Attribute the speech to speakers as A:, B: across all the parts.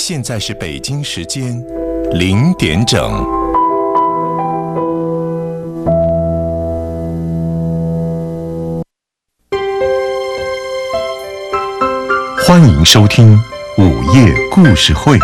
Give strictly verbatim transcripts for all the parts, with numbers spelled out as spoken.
A: 现在是北京时间零点整。欢迎收听午夜故事会。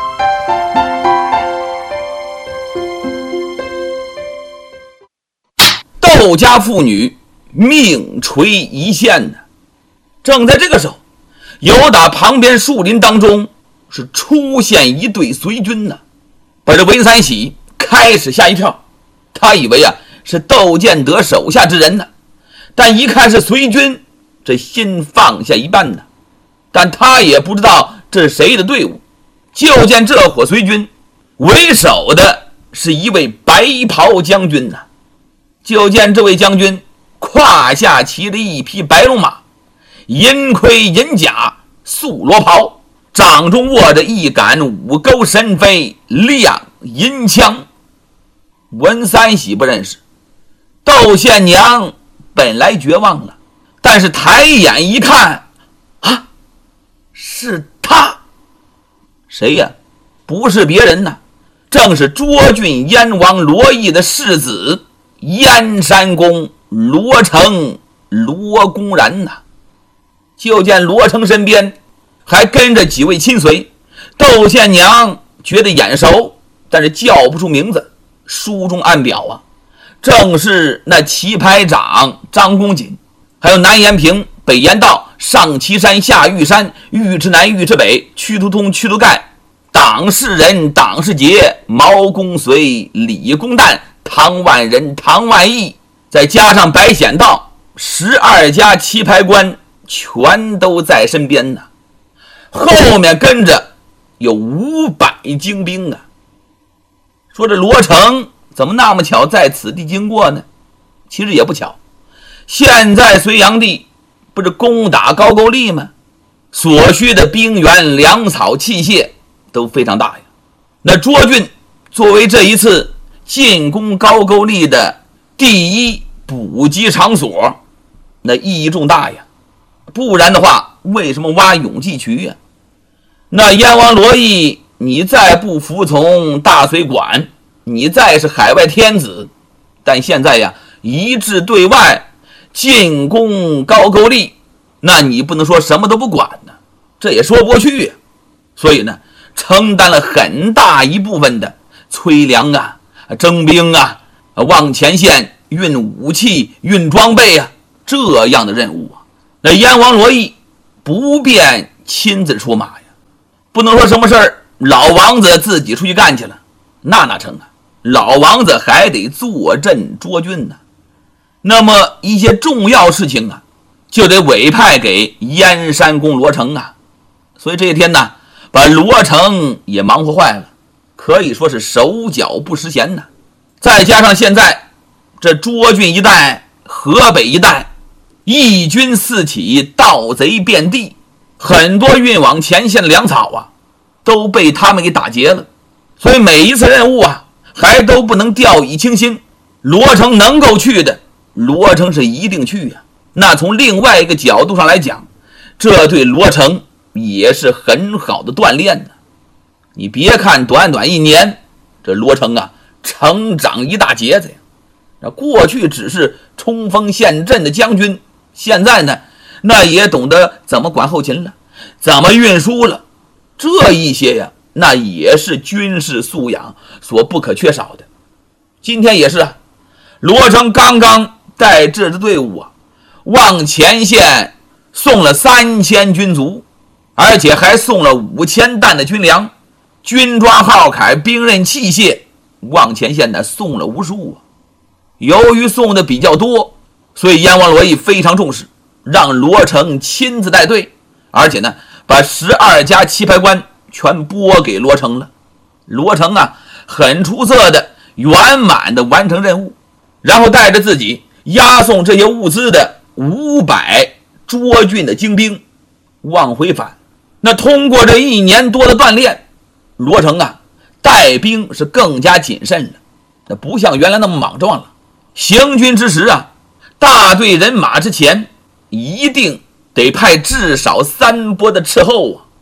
B: 窦家妇女命垂一线呢。正在这个时候，有打旁边树林当中是出现一队随军呢，把这韦三喜开始吓一跳。他以为啊是窦建德手下之人呢，但一看是随军，这心放下一半呢。但他也不知道这是谁的队伍，就见这伙随军为首的是一位白袍将军呢。就见这位将军胯下骑了一匹白龙马，银盔银甲素罗袍，掌中握着一杆五钩神飞亮银枪。文三喜不认识，窦宪娘本来绝望了，但是抬眼一看，啊，是他。谁呀？不是别人呐，正是涿郡燕王罗毅的世子燕山公罗成罗公然呐。就见罗成身边还跟着几位亲随，窦宪娘觉得眼熟，但是叫不出名字。书中暗表啊，正是那棋牌长张公瑾，还有南延平、北延道、上岐山、下玉山、尉迟南、尉迟北、屈突通、屈突盖、党世仁、党世杰、毛公随、李公旦、唐万人、唐万义，再加上白显道，十二家棋牌官全都在身边呢。后面跟着有五百精兵啊。说这罗成怎么那么巧在此地经过呢？其实也不巧，现在隋炀帝不是攻打高句丽吗？所需的兵源、粮草、器械都非常大呀。那涿郡作为这一次进攻高句丽的第一补给场所，那意义重大呀。不然的话，为什么挖永济渠呀？那燕王罗毅，你再不服从大隋管，你再是海外天子，但现在呀一致对外进攻高句丽，那你不能说什么都不管呢，这也说不过去呀。所以呢，承担了很大一部分的催粮啊、征兵啊、往前线运武器、运装备啊这样的任务啊。那燕王罗毅不便亲自出马呀，不能说什么事儿老王子自己出去干去了，那哪成啊？老王子还得坐镇涿郡呢。那么一些重要事情啊，就得委派给燕山公罗成啊。所以这一天呢，把罗成也忙活坏了，可以说是手脚不时闲呢。再加上现在这涿郡一带、河北一带义军四起，盗贼遍地，很多运往前线的粮草啊都被他们给打劫了。所以每一次任务啊还都不能掉以轻心，罗成能够去的，罗成是一定去啊。那从另外一个角度上来讲，这对罗成也是很好的锻炼呢。你别看短短一年，这罗成啊成长一大截子呀。过去只是冲锋陷阵的将军，现在呢那也懂得怎么管后勤了，怎么运输了，这一些呀那也是军事素养所不可缺少的。今天也是啊，罗成刚刚带这支队伍啊往前线送了三千军卒，而且还送了五千担的军粮，军装号铠、兵刃器械往前线呢送了无数啊。由于送的比较多，所以燕王罗毅非常重视，让罗成亲自带队，而且呢把十二家棋牌官全拨给罗成了。罗成啊很出色的圆满的完成任务，然后带着自己押送这些物资的五百涿郡的精兵往回返。那通过这一年多的锻炼，罗成啊带兵是更加谨慎了，那不像原来那么莽撞了。行军之时啊，大队人马之前一定得派至少三拨的斥候啊，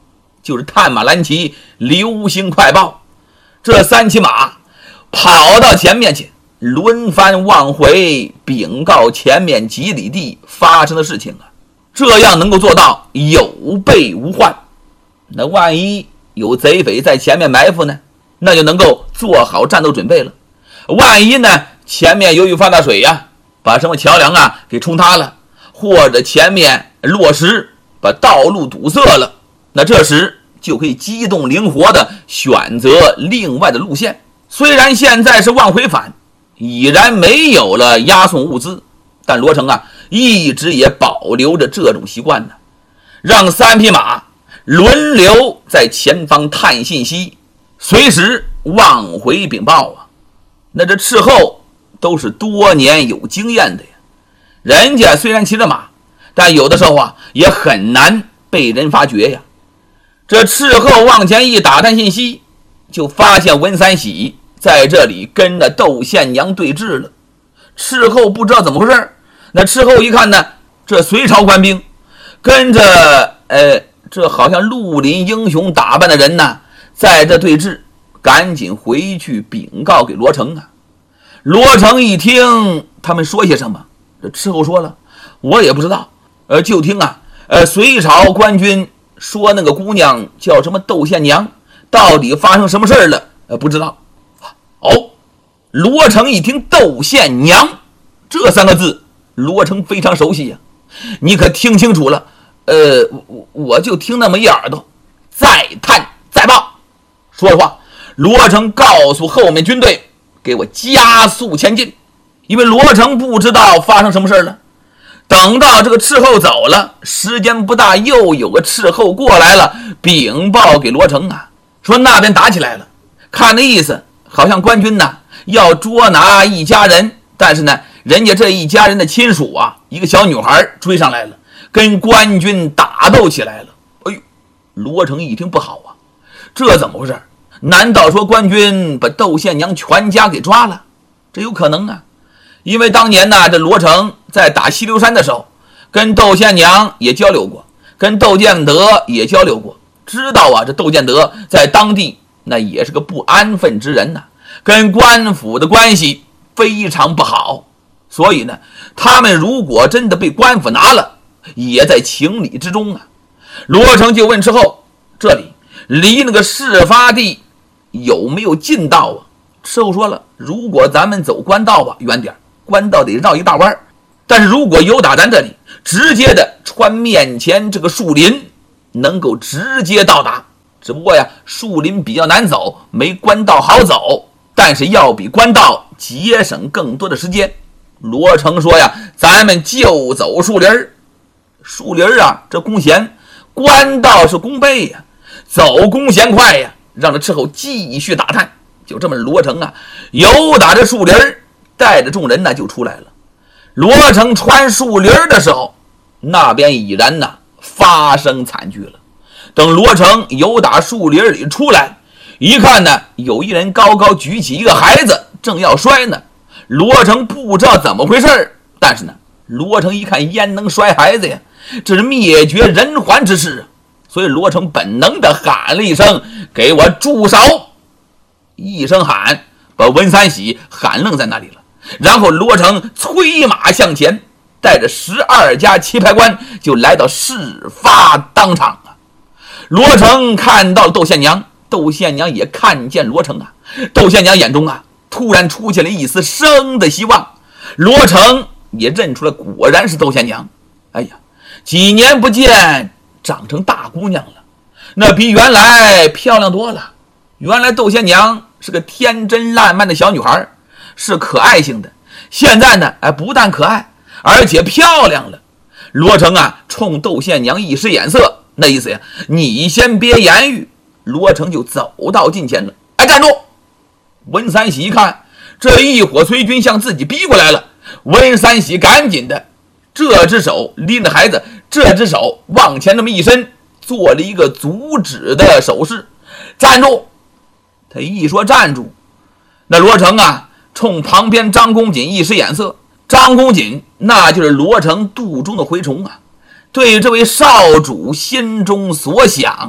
B: 就是探马兰骑流星快报。这三骑马跑到前面去，轮番往回禀告前面几里地发生的事情啊，这样能够做到有备无患。那万一有贼匪在前面埋伏呢，那就能够做好战斗准备了。万一呢前面由于发大水呀、啊，把什么桥梁啊给冲塌了，或者前面落石把道路堵塞了，那这时就可以机动灵活的选择另外的路线。虽然现在是往回返，已然没有了押送物资，但罗成啊一直也保留着这种习惯呢，让三匹马轮流在前方探信息，随时往回禀报啊。那这斥候都是多年有经验的呀，人家虽然骑着马，但有的时候啊也很难被人发觉呀。这斥候往前一打探信息，就发现文三喜在这里跟着窦宪娘对峙了。斥候不知道怎么回事，那斥候一看呢，这隋朝官兵跟着呃这好像绿林英雄打扮的人呢在这对峙，赶紧回去禀告给罗成啊。罗成一听他们说些什么，这斥候说了，我也不知道，呃就听啊呃隋朝官军说那个姑娘叫什么窦宪娘，到底发生什么事了？呃，不知道。哦，罗成一听窦宪娘这三个字，罗成非常熟悉呀、啊。你可听清楚了？呃，我我就听那么一耳朵。再探再报。说实话，罗成告诉后面军队，给我加速前进，因为罗成不知道发生什么事了。等到这个斥候走了，时间不大，又有个斥候过来了，禀报给罗成啊，说那边打起来了，看那意思好像官军呢要捉拿一家人，但是呢人家这一家人的亲属啊，一个小女孩追上来了，跟官军打斗起来了。哎呦，罗成一听不好啊，这怎么回事？难道说官军把窦宪娘全家给抓了？这有可能啊，因为当年呢这罗成在打西流山的时候，跟窦宪娘也交流过，跟窦建德也交流过，知道啊这窦建德在当地那也是个不安分之人呐、啊，跟官府的关系非常不好，所以呢他们如果真的被官府拿了，也在情理之中啊。罗成就问斥候，这里离那个事发地有没有近道啊？斥候说了，如果咱们走官道吧，远点，官道得绕一大弯，但是如果由打咱这里直接的穿面前这个树林，能够直接到达。只不过呀，树林比较难走，没官道好走，但是要比官道节省更多的时间。罗成说呀，咱们就走树林儿。树林儿啊，这弓弦，官道是弓背呀，走弓弦快呀，让这斥候继续打探。就这么罗成啊，由打这树林儿，带着众人呢就出来了。罗成穿树林的时候，那边已然呢发生惨剧了。等罗成由打树林里出来，一看呢，有一人高高举起一个孩子，正要摔呢。罗成不知道怎么回事，但是呢，罗成一看焉能摔孩子呀？这是灭绝人寰之事啊！所以罗成本能的喊了一声：“给我住手！”一声喊，把文三喜喊愣在那里了。然后罗成催马向前，带着十二家棋牌官就来到事发当场啊。罗成看到了窦宪娘，窦宪娘也看见罗成啊。窦宪娘眼中啊，突然出现了一丝生的希望。罗成也认出了，果然是窦宪娘。哎呀，几年不见，长成大姑娘了，那比原来漂亮多了。原来窦宪娘是个天真烂漫的小女孩，是可爱型的，现在呢，哎，不但可爱，而且漂亮了。罗成啊，冲窦宪娘一使眼色，那意思呀，你先别言语。罗成就走到近前了。哎，站住！文三喜一看，这一伙隋军向自己逼过来了。文三喜赶紧的，这只手拎着孩子，这只手往前那么一伸，做了一个阻止的手势。站住！他一说站住，那罗成啊，冲旁边张公瑾一使眼色。张公瑾那就是罗成肚中的蛔虫啊，对这位少主心中所想，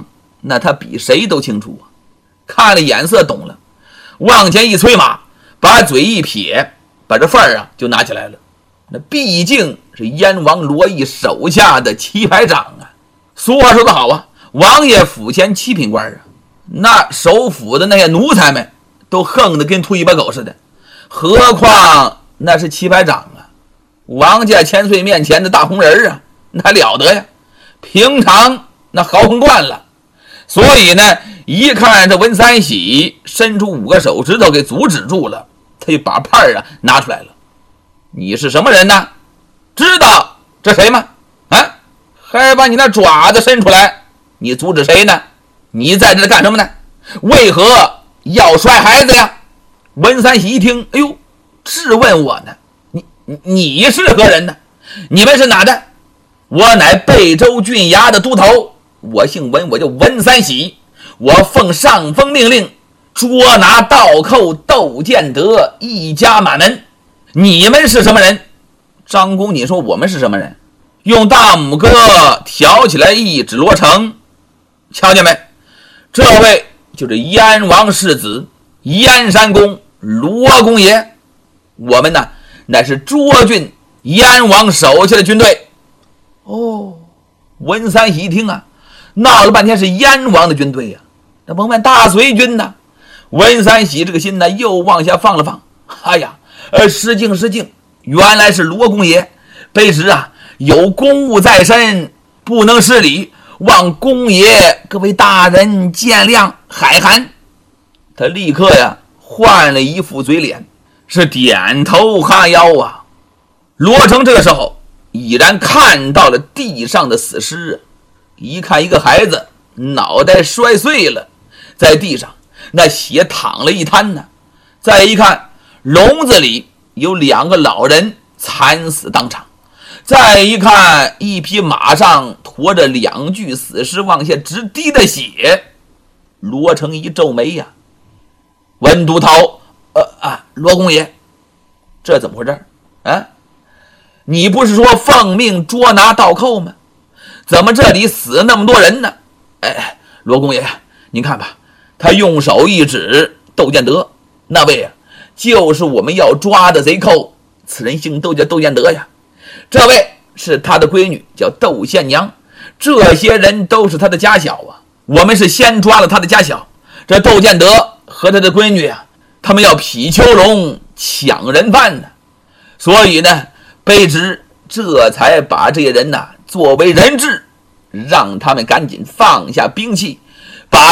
B: 那他比谁都清楚啊，看了眼色懂了，往前一催马，把嘴一撇，把这份儿啊就拿起来了。那毕竟是燕王罗毅手下的棋牌长啊。俗话说得好啊，王爷府前七品官啊，那首府的那些奴才们都横得跟秃尾巴狗似的，何况那是棋牌长啊，王家千岁面前的大红人啊，那了得呀，平常那豪横惯了。所以呢，一看这文三喜伸出五个手指头给阻止住了，他就把牌啊拿出来了。你是什么人呢？知道这谁吗？啊，还把你那爪子伸出来，你阻止谁呢？你在这干什么呢？为何要摔孩子呀？文三喜一听，哎呦，质问我呢，你你是何人呢？你们是哪的？我乃贝州郡衙的都头，我姓文，我叫文三喜，我奉上峰命令捉拿盗寇窦建德一家满门。你们是什么人？张公，你说我们是什么人？用大拇哥挑起来一指罗成，瞧见没？这位就是燕王世子燕山公罗公爷，我们呢乃是涿郡燕王手下的军队。哦，文三喜一听啊，闹了半天是燕王的军队呀、啊，那甭问大隋军呢。文三喜这个心呢又往下放了放，哎呀，呃，失敬失敬，原来是罗公爷，卑职啊有公务在身，不能失礼，望公爷各位大人见谅海涵。他立刻呀换了一副嘴脸，是点头哈腰啊。罗成这个时候已然看到了地上的死尸，一看一个孩子脑袋摔碎了，在地上那血淌了一滩呢。再一看笼子里有两个老人惨死当场，再一看一匹马上驮着两具死尸往下直滴的血，罗成一皱眉呀、啊，文都头，呃啊，罗公爷，这怎么回事啊？你不是说奉命捉拿盗寇吗？怎么这里死那么多人呢？哎，罗公爷，您看吧，他用手一指窦建德，那位啊，就是我们要抓的贼寇，此人姓窦，叫窦建德呀。这位是他的闺女，叫窦宪娘。这些人都是他的家小啊。我们是先抓了他的家小，这窦建德和他的闺女啊，他们要劈秋龙抢人犯呢。所以呢，卑职这才把这些人呢作为人质，让他们赶紧放下兵器，把